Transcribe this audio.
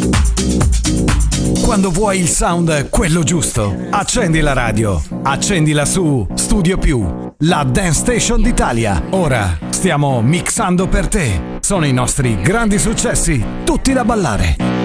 Quando vuoi il sound, quello giusto, accendi la radio, accendila su Studio Più, la dance station d'Italia. Ora stiamo mixando per te. Sono i nostri grandi successi, tutti da ballare.